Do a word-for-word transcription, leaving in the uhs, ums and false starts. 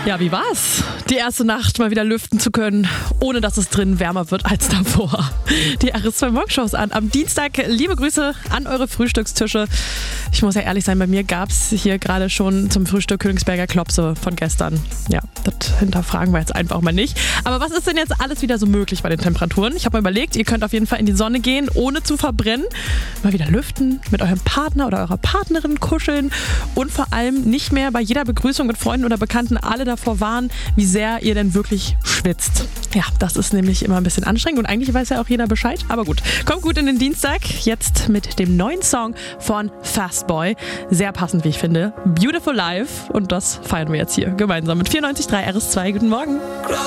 Ja, wie war's? Die erste Nacht mal wieder lüften zu können, ohne dass es drin wärmer wird als davor. Die R S zwei Morgenshows an. Am Dienstag liebe Grüße an eure Frühstückstische. Ich muss ja ehrlich sein, bei mir gab's hier gerade schon zum Frühstück Königsberger Klopse von gestern. Ja, das hinterfragen wir jetzt einfach mal nicht. Aber was ist denn jetzt alles wieder so möglich bei den Temperaturen? Ich habe mir überlegt, ihr könnt auf jeden Fall in die Sonne gehen, ohne zu verbrennen. Mal wieder lüften, mit eurem Partner oder eurer Partnerin kuscheln und vor allem nicht mehr bei jeder Begrüßung mit Freunden oder Bekannten alle davor warnen, wie sehr ihr denn wirklich schwitzt. Ja, das ist nämlich immer ein bisschen anstrengend und eigentlich weiß ja auch jeder Bescheid. Aber gut, kommt gut in den Dienstag. Jetzt mit dem neuen Song von Fastboy. Sehr passend, wie ich finde. Beautiful Life. Und das feiern wir jetzt hier gemeinsam mit vierundneunzig Komma drei R S zwei. Guten Morgen.